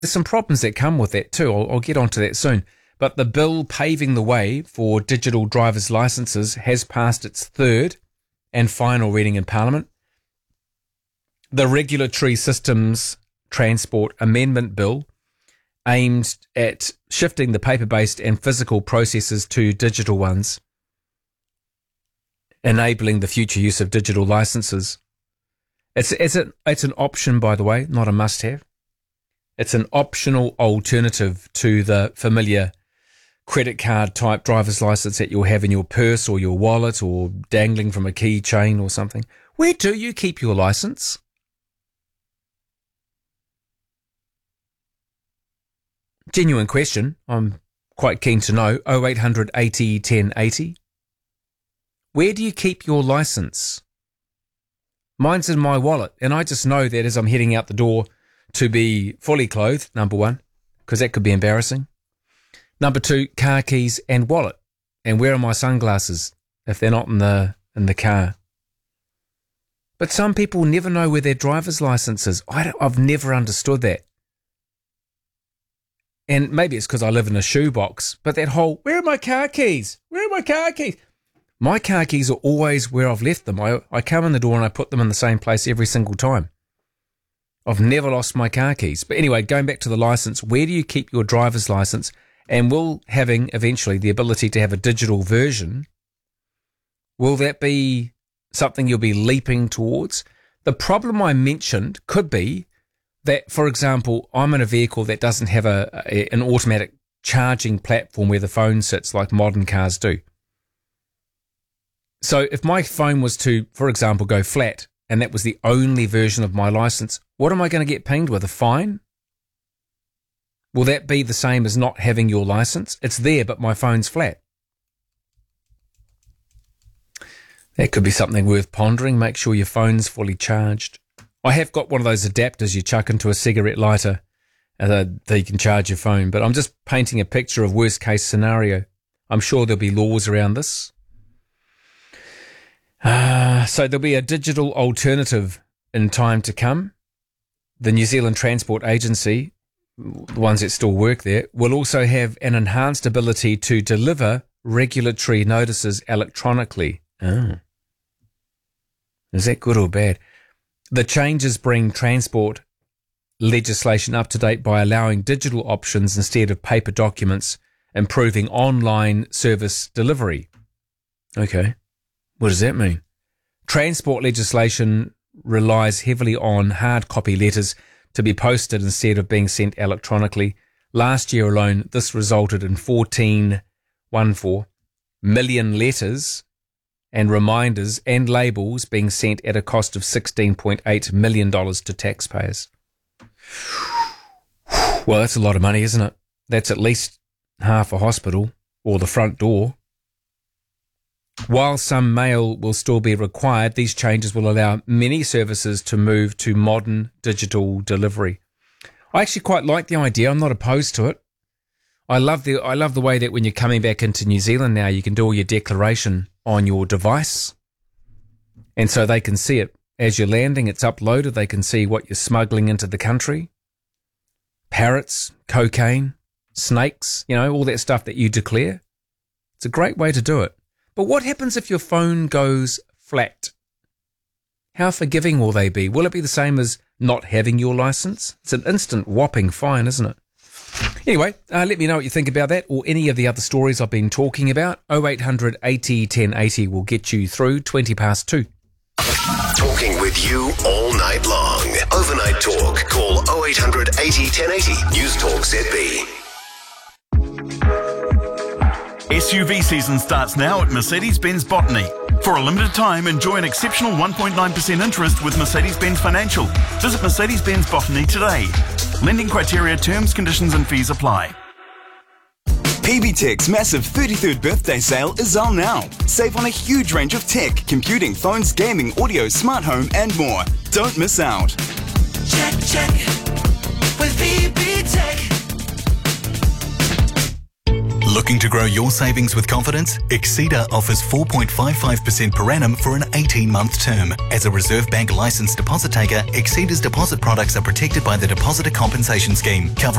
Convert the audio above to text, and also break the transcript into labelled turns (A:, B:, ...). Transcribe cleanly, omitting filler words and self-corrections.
A: there's some problems that come with that too. I'll get onto that soon. But the bill paving the way for digital driver's licences has passed its third and final reading in Parliament. The Regulatory Systems Transport Amendment Bill aimed at shifting the paper-based and physical processes to digital ones, enabling the future use of digital licences. It's an option, by the way, not a must-have. It's an optional alternative to the familiar credit card type driver's license that you'll have in your purse or your wallet or dangling from a keychain or something. Where do you keep your license? Genuine question. I'm quite keen to know. 0800 80 10 80. Where do you keep your license? Mine's in my wallet, and I just know that as I'm heading out the door to be fully clothed, number one, because that could be embarrassing. Number two, car keys and wallet. And where are my sunglasses if they're not in the car? But some people never know where their driver's license is. I've never understood that. And maybe it's because I live in a shoebox, but that whole, where are my car keys? Where are my car keys? My car keys are always where I've left them. I come in the door and I put them in the same place every single time. I've never lost my car keys. But anyway, going back to the license, where do you keep your driver's license? And will having eventually the ability to have a digital version, will that be something you'll be leaping towards? The problem I mentioned could be that, for example, I'm in a vehicle that doesn't have an automatic charging platform where the phone sits like modern cars do. So if my phone was to, for example, go flat and that was the only version of my license, what am I going to get pinged with? A fine? Will that be the same as not having your license? It's there, but my phone's flat. That could be something worth pondering. Make sure your phone's fully charged. I have got one of those adapters you chuck into a cigarette lighter that you can charge your phone, but I'm just painting a picture of worst case scenario. I'm sure there'll be laws around this. So there'll be a digital alternative in time to come. The New Zealand Transport Agency, the ones that still work there, will also have an enhanced ability to deliver regulatory notices electronically. Oh. Is that good or bad? The changes bring transport legislation up to date by allowing digital options instead of paper documents, improving online service delivery. Okay. What does that mean? Transport legislation relies heavily on hard copy letters to be posted instead of being sent electronically. Last year alone, this resulted in 14 million letters and reminders and labels being sent at a cost of $16.8 million to taxpayers. Well, that's a lot of money, isn't it? That's at least half a hospital or the front door. While some mail will still be required, these changes will allow many services to move to modern digital delivery. I actually quite like the idea. I'm not opposed to it. I love the way that when you're coming back into New Zealand now, you can do all your declaration on your device. And so they can see it as you're landing. It's uploaded. They can see what you're smuggling into the country. Parrots, cocaine, snakes, all that stuff that you declare. It's a great way to do it. But what happens if your phone goes flat? How forgiving will they be? Will it be the same as not having your license? It's an instant whopping fine, isn't it? Anyway, let me know what you think about that or any of the other stories I've been talking about. 0800 80 1080 will get you through 2:20.
B: Talking with you all night long. Overnight talk. Call 0800 80 1080. News Talk ZB.
C: SUV season starts now at Mercedes-Benz Botany. For a limited time, enjoy an exceptional 1.9% interest with Mercedes-Benz Financial. Visit Mercedes-Benz Botany today. Lending criteria, terms, conditions and fees apply.
D: PBTech's massive 33rd birthday sale is on now. Save on a huge range of tech, computing, phones, gaming, audio, smart home and more. Don't miss out.
E: Check with PBTech.
C: Looking
F: Looking to grow your savings with confidence? Exceeda offers 4.55% per annum for an 18-month term. As a Reserve Bank licensed deposit taker, Exceeda's deposit products are protected by the Depositor Compensation Scheme, covering